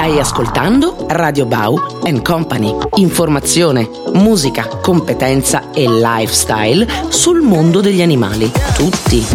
Stai ascoltando Radio Bau and Company. Informazione, musica, competenza e lifestyle sul mondo degli animali. Tutti